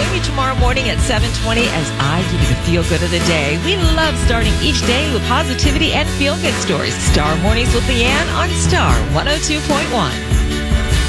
join me tomorrow morning at 7:20 as I give you the feel-good of the day. We love starting each day with positivity and feel-good stories. Star Mornings with Leanne on Star 102.1.